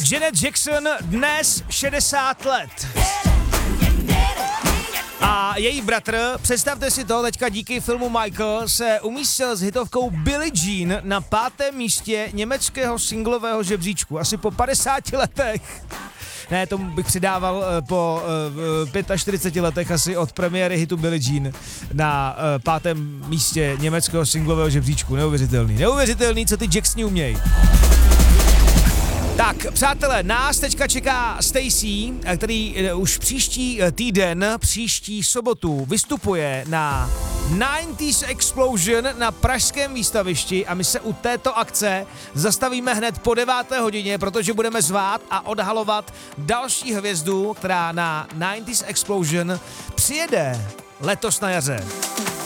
Janet Jackson dnes 60 let. A její bratr, představte si to, teďka díky filmu Michael, se umístil s hitovkou Billie Jean na 5. místě německého singlového žebříčku. Asi po 50 letech. Ne, tomu bych přidával po 45 letech asi od premiéry hitu Billie Jean na 5. místě německého singlového žebříčku. Neuvěřitelný, co ty Jacksoni umějí. Tak, přátelé, nás teďka čeká Stacy, který už příští týden, příští sobotu vystupuje na 90s Explosion na pražském výstavišti a my se u této akce zastavíme hned po 9. hodině, protože budeme zvát a odhalovat další hvězdu, která na 90s Explosion přijede letos na jaře.